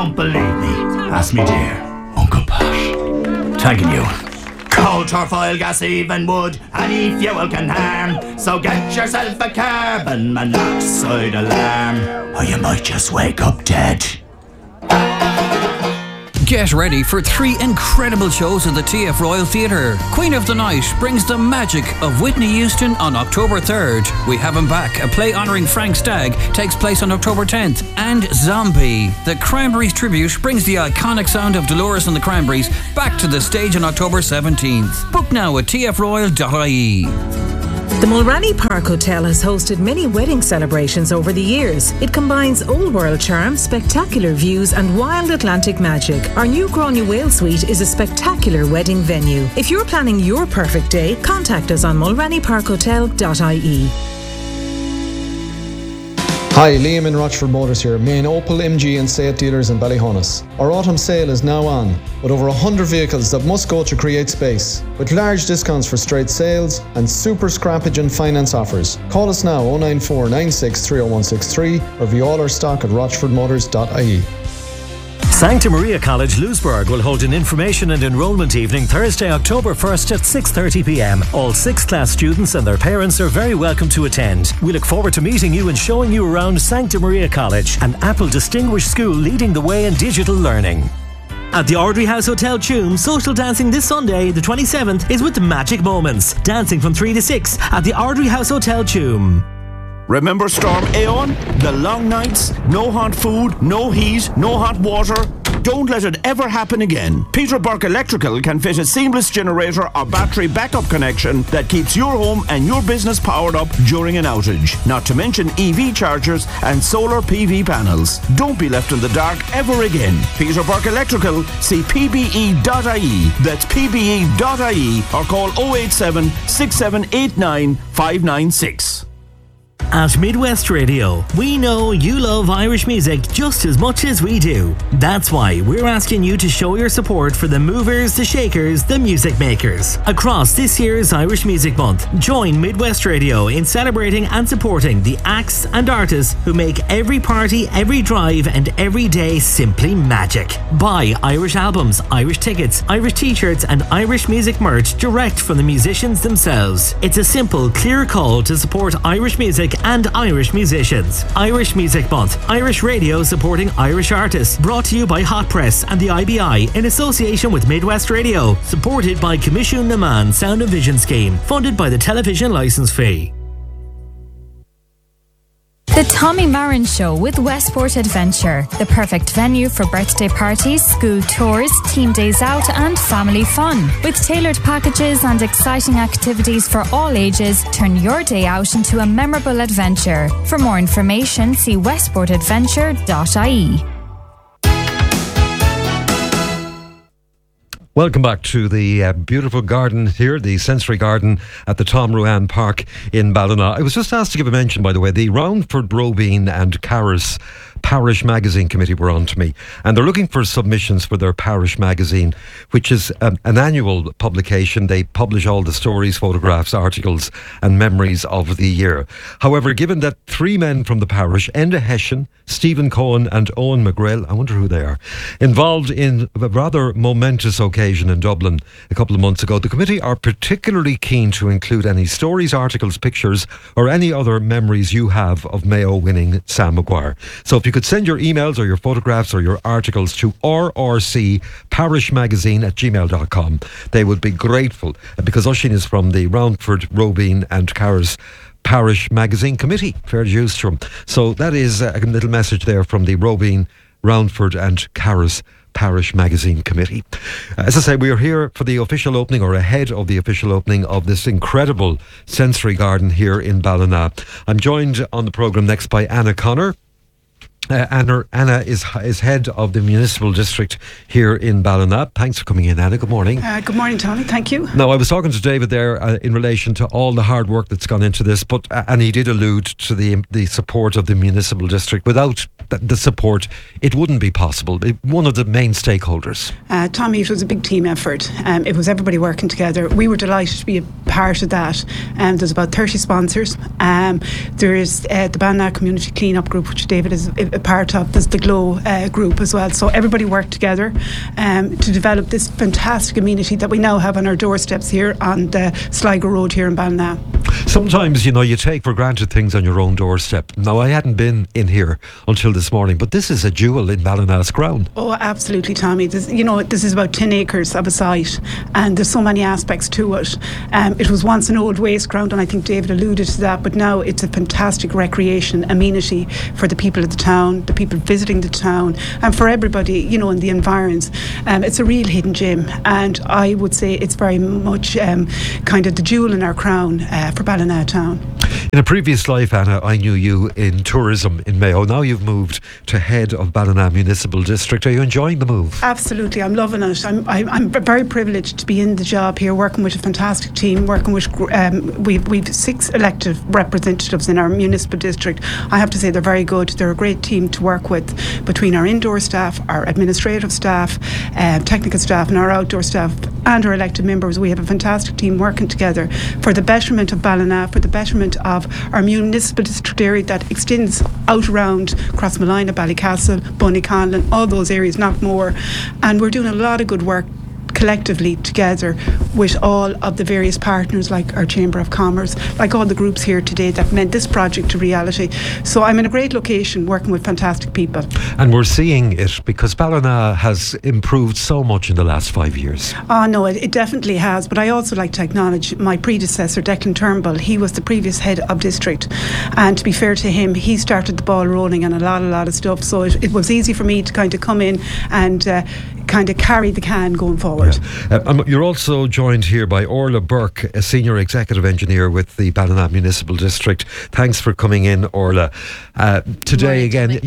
don't believe me, ask me dear Uncle Pat. Thanking you. Coal, turf, oil, gas, even wood, any fuel can harm. So get yourself a carbon monoxide alarm, or you might just wake up dead. Get ready for 3 incredible shows at the TF Royal Theatre. Queen of the Night brings the magic of Whitney Houston on October 3rd. We Have Him Back, a play honouring Frank Stagg, takes place on October 10th. And Zombie, the Cranberries tribute, brings the iconic sound of Dolores and the Cranberries back to the stage on October 17th. Book now at tfroyal.ie. The Mulranny Park Hotel has hosted many wedding celebrations over the years. It combines old world charm, spectacular views and wild Atlantic magic. Our new Gráinne Whale Suite is a spectacular wedding venue. If you're planning your perfect day, contact us on mulrannyparkhotel.ie. Hi, Liam in Rochford Motors here, main Opel, MG and Seat dealers in Ballyhonus. Our autumn sale is now on, with over 100 vehicles that must go to create space, with large discounts for straight sales and super scrappage and finance offers. Call us now 094 96 30163 or view all our stock at rochfordmotors.ie. Sancta Maria College Louisburg will hold an information and enrolment evening Thursday, October 1st at 6:30pm. All 6th class students and their parents are very welcome to attend. We look forward to meeting you and showing you around Sancta Maria College, an Apple distinguished school leading the way in digital learning. At the Ardrey House Hotel Tuam, social dancing this Sunday, the 27th, is with the Magic Moments. Dancing from 3 to 6 at the Ardrey House Hotel Tuam. Remember Storm Aeon? The long nights, no hot food, no heat, no hot water. Don't let it ever happen again. Peter Burke Electrical can fit a seamless generator or battery backup connection that keeps your home and your business powered up during an outage. Not to mention EV chargers and solar PV panels. Don't be left in the dark ever again. Peter Burke Electrical, see pbe.ie. That's pbe.ie or call 087 6789 596. At Midwest Radio, we know you love Irish music just as much as we do. That's why we're asking you to show your support for the movers, the shakers, the music makers. Across this year's Irish Music Month, join Midwest Radio in celebrating and supporting the acts and artists who make every party, every drive and every day simply magic. Buy Irish albums, Irish tickets, Irish t-shirts and Irish music merch direct from the musicians themselves. It's a simple, clear call to support Irish music and Irish musicians. Irish Music Month, Irish Radio supporting Irish artists. Brought to you by Hot Press and the IBI in association with Midwest Radio. Supported by Commission Naman Sound and Vision Scheme. Funded by the television licence fee. The Tommy Marin Show with Westport Adventure, the perfect venue for birthday parties, school tours, team days out and family fun. With tailored packages and exciting activities for all ages, turn your day out into a memorable adventure. For more information, see westportadventure.ie. Welcome back to the beautiful garden here, the Sensory Garden at the Tom Ruane Park in Ballina. I was just asked to give a mention, by the way, the Roundford, Robine and Carris Parish Magazine Committee were on to me, and they're looking for submissions for their parish magazine, which is an annual publication. They publish all the stories, photographs, articles and memories of the year. However, given that 3 men from the parish, Enda Hessian, Stephen Cohen and Owen McGrail, I wonder who they are, involved in a rather momentous occasion in Dublin a couple of months ago, the committee are particularly keen to include any stories, articles, pictures or any other memories you have of Mayo winning Sam Maguire. So if you could send your emails or your photographs or your articles to rrcparishmagazine@gmail.com, they would be grateful, because Oisín is from the Roundford, Robine and Carris Parish Magazine Committee. Fair dues to him. So that is a little message there from the Robine, Roundford and Carris Parish Magazine Committee. As I say, we are here for the official opening, or ahead of the official opening, of this incredible sensory garden here in Ballina. I'm joined on the programme next by Anna Connor. Anna is head of the municipal district here in Ballina. Thanks for coming in, Anna. Good morning. Good morning, Tommy. Thank you. Now, I was talking to David there in relation to all the hard work that's gone into this, but and he did allude to the support of the municipal district. Without the support, it wouldn't be possible. One of the main stakeholders. Tommy, it was a big team effort. It was everybody working together. We were delighted to be a part of that. There's about 30 sponsors. There is the Ballina Community Clean-up Group, which David is a part of. There's the GLOW group as well. So everybody worked together to develop this fantastic amenity that we now have on our doorsteps here on the Sligo Road here in Ballina. Sometimes, you take for granted things on your own doorstep. Now, I hadn't been in here until this morning, but this is a jewel in Ballina's crown. Oh, absolutely, Tommy. This is about 10 acres of a site, and there's so many aspects to it. It was once an old waste ground, and I think David alluded to that, but now it's a fantastic recreation amenity for the people of the town, the people visiting the town, and for everybody, in the environs. It's a real hidden gem, and I would say it's very much kind of the jewel in our crown for Ballina town. In a previous life, Anna, I knew you in tourism in Mayo. Now you've moved to head of Ballina Municipal District. Are you enjoying the move? Absolutely, I'm loving it. I'm very privileged to be in the job here, working with a fantastic team, working with we've 6 elected representatives in our municipal district. I have to say they're very good. They're a great team to work with, between our indoor staff, our administrative staff, technical staff, and our outdoor staff, and our elected members. We have a fantastic team working together for the betterment of Ballina, for the betterment of our municipal district area that extends out around Crossmolina, Ballycastle, Bunnyconlon, all those areas, not more. And we're doing a lot of good work collectively together with all of the various partners, like our Chamber of Commerce, like all the groups here today that meant this project a reality. So I'm in a great location working with fantastic people. And we're seeing it because Ballina has improved so much in the last 5 years. Oh no, it definitely has. But I also like to acknowledge my predecessor, Declan Turnbull. He was the previous head of district, and to be fair to him, he started the ball rolling on a lot of stuff. So it was easy for me to kind of come in and kind of carry the can going forward. Yeah. You're also joined here by Orla Burke, a Senior Executive Engineer with the Ballina Municipal District. Thanks for coming in, Orla. Today again,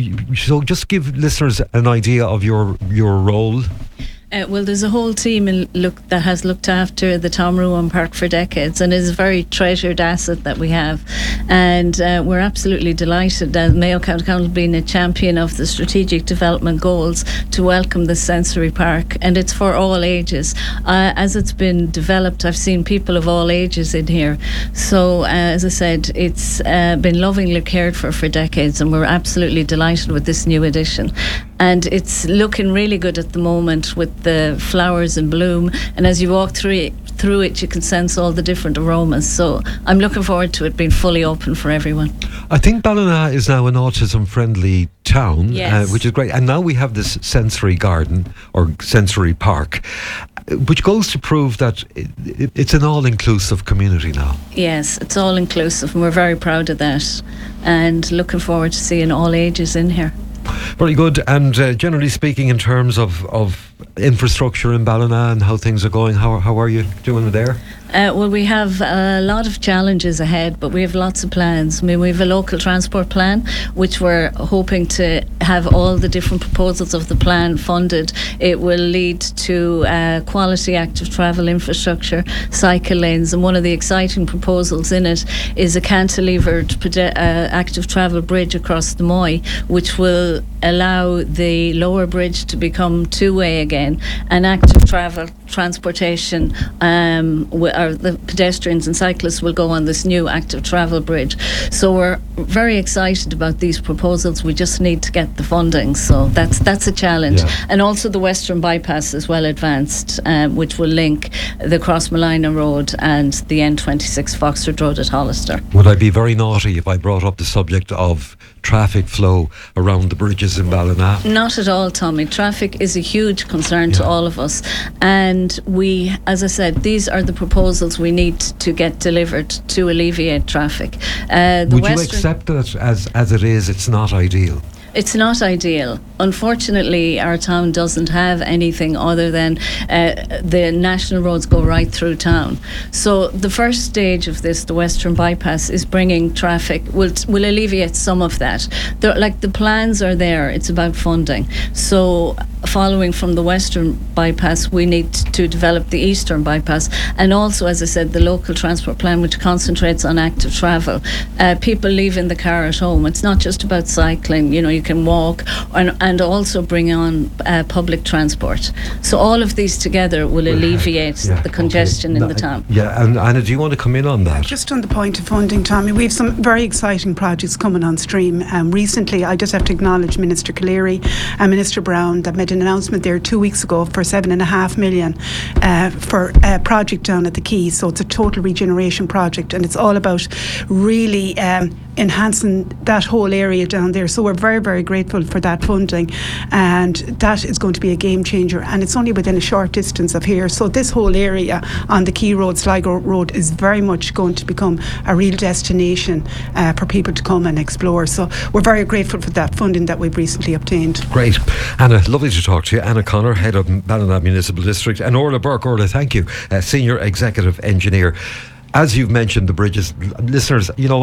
so just give listeners an idea of your role. Well, there's a whole team that has looked after the Tom Ruan Park for decades, and is a very treasured asset that we have. And we're absolutely delighted that Mayo County Council being a champion of the strategic development goals to welcome the sensory park, and it's for all ages. As it's been developed, I've seen people of all ages in here. So as I said, it's been lovingly cared for decades, and we're absolutely delighted with this new addition. And it's looking really good at the moment with the flowers in bloom, and as you walk through it you can sense all the different aromas. So I'm looking forward to it being fully open for everyone. I think Ballina is now an autism friendly town, yes. Which is great, and now we have this sensory garden or sensory park, which goes to prove that it's an all-inclusive community now. Yes, it's all-inclusive, and we're very proud of that, and looking forward to seeing all ages in here. Very good. And generally speaking, in terms of infrastructure in Ballina and how things are going, how are you doing there? Well, we have a lot of challenges ahead, but we have lots of plans. I mean, we have a local transport plan, which we're hoping to have all the different proposals of the plan funded. It will lead to quality active travel infrastructure, cycle lanes, and one of the exciting proposals in it is a cantilevered active travel bridge across the Moy, which will allow the lower bridge to become two-way again, and active travel transportation or the pedestrians and cyclists will go on this new active travel bridge. So we're very excited about these proposals. We just need to get the funding, so that's a challenge. Yeah. And also the Western Bypass is well advanced, which will link the Crossmolina Road and the N26 Foxford Road at Hollister. Would I be very naughty if I brought up the subject of traffic flow around the bridges in Ballina? Not at all, Tommy. Traffic is a huge concern to all of us, and we, as I said, these are the proposals we need to get delivered to alleviate traffic. Would you accept that as it is, it's not ideal? It's not ideal. Unfortunately, our town doesn't have anything other than the national roads go right through town. So the first stage of this, the Western Bypass, is bringing traffic, will alleviate some of that. The plans are there, it's about funding. So following from the western bypass, we need to develop the eastern bypass, and also, as I said, the local transport plan, which concentrates on active travel. People leaving the car at home. It's not just about cycling. You can walk, and also bring on public transport. So all of these together will alleviate the congestion in the town. Yeah, and Anna, do you want to come in on that? Just on the point of funding, Tommy, we have some very exciting projects coming on stream. Recently, I just have to acknowledge Minister Cleary and Minister Brown that made an announcement there 2 weeks ago for $7.5 million for a project down at the Quay. So it's a total regeneration project, and it's all about really enhancing that whole area down there. So we're very, very grateful for that funding, and that is going to be a game changer, and it's only within a short distance of here. So this whole area on the Quay Road, Sligo Road, is very much going to become a real destination for people to come and explore. So we're very grateful for that funding that we've recently obtained. Great. Anna, lovely to talk to you. Anna Connor, Head of Ballina Municipal District, and Orla Burke. Orla, thank you, Senior Executive Engineer. As you've mentioned, the bridges, listeners,